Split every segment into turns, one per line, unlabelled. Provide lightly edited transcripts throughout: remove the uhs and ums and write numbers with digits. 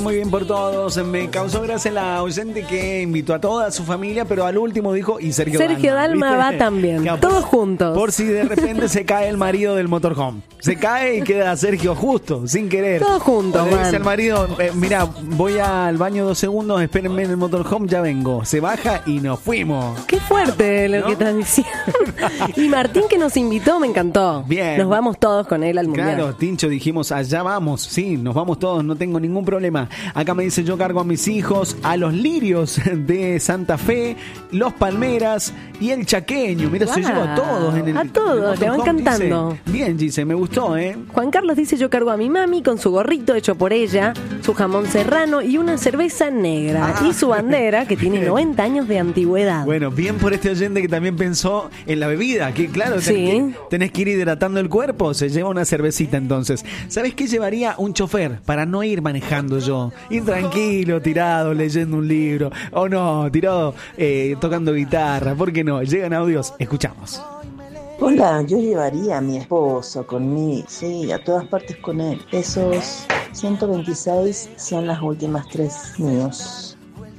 muy bien por todos. Me causó gracia la oyente que invitó a toda su familia, pero al último dijo, y Sergio
Dalma va también, todos juntos.
Por si de repente se cae el marido del motorhome. Se cae y queda Sergio justo, sin querer.
Todos juntos,
le dice al marido, mira, voy al baño 2 segundos, espérenme en el motorhome, ya vengo. Se baja y nos fuimos.
Qué fuerte lo que estás diciendo. Y Martín, que nos invitó, me encantó.
Bien.
Nos vamos todos con él al mundial.
Claro, Tincho, dijimos, allá vamos. Sí, nos vamos todos, no tengo ningún problema. Acá me dice, yo cargo a mis hijos, a los Lirios de Santa Fe, los Palmeras y el Chaqueño. Mira, se lleva a todos en el.
A todos, le van cantando.
Dice. Bien, Gise, me gustó, ¿eh?
Juan Carlos dice, yo cargo a mi mami con su gorrito hecho por ella, su jamón serrano y una cerveza negra. Y su bandera, que tiene 90 años de antigüedad.
Bueno, bien por este oyente que también pensó en la bebida, que claro, tenés que ir hidratando el cuerpo, se lleva una cervecita entonces. ¿Sabés qué llevaría un chofer para no ir manejando yo? Ir tranquilo, tirado, leyendo un libro, o no, tirado tocando guitarra, ¿por qué no? Llegan audios, escuchamos.
Hola, yo llevaría a mi esposo conmigo, sí, a todas partes con él. Esos 126 son las últimas 3 míos.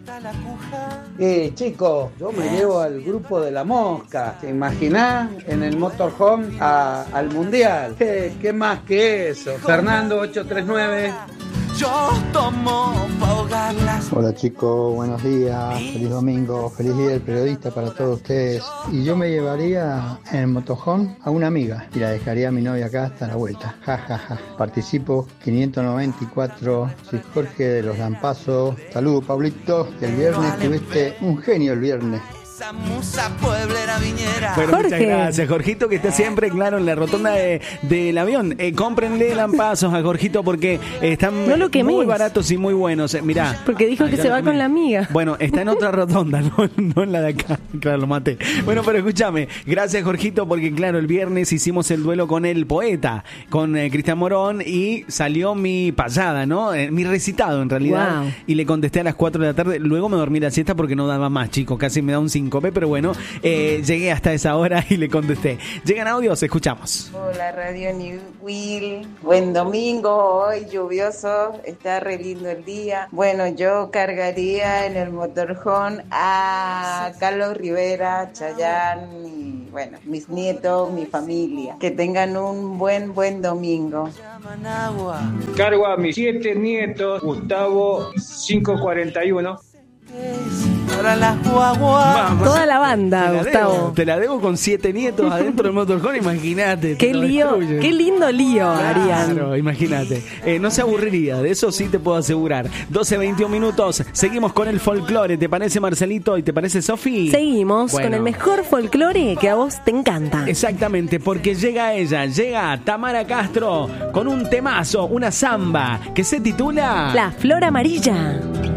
Chicos, yo me llevo al grupo de La Mosca. ¿Te imaginás en el motorhome al mundial? ¿Qué más que eso? Fernando 839.
Yo tomo para ahogarlas.
Hola chicos, buenos días, feliz domingo, feliz día del periodista para todos ustedes. Y yo me llevaría en el motorhome a una amiga y la dejaría a mi novia acá hasta la vuelta. Ja, ja, ja. Participo 594, soy Jorge de los Lampazos. Saludos, Pablito, el viernes tuviste un genio el viernes.
Musa pueblera viñera.
Bueno, muchas gracias, Jorgito, que está siempre, claro, en la rotonda del avión. Cómprenle lampazos a Jorgito porque están muy baratos y muy buenos. Mirá.
Porque dijo que se va con la amiga.
Bueno, está en otra rotonda, no en la de acá. Claro, lo maté. Bueno, pero escúchame. Gracias, Jorgito, porque claro, el viernes hicimos el duelo con el poeta, con Cristian Morón, y salió mi payada, ¿no? Mi recitado, en realidad. Wow. Y le contesté a las 4 de la tarde. Luego me dormí la siesta porque no daba más, chicos. Casi me da un 5. Pero bueno, llegué hasta esa hora y le contesté. Llegan audios, escuchamos.
Hola, Radio New Will. Buen domingo, hoy lluvioso, está re lindo el día. Bueno, yo cargaría en el motorhome a Carlos Rivera, Chayanne y bueno, mis nietos, mi familia. Que tengan un buen domingo.
Cargo a mis 7 nietos, Gustavo 541.
Para las guaguas.
Toda la banda, Gustavo.
Te la debo con 7 nietos adentro del motorhome, imagínate.
Qué lío, qué lindo lío harían.
Claro, imagínate. No se aburriría, de eso sí te puedo asegurar. 12:21 minutos, seguimos con el folclore. ¿Te parece, Marcelito, y te parece, Sofi?
Seguimos con el mejor folclore que a vos te encanta.
Exactamente, porque llega Tamara Castro con un temazo, una samba que se titula
La Flor Amarilla.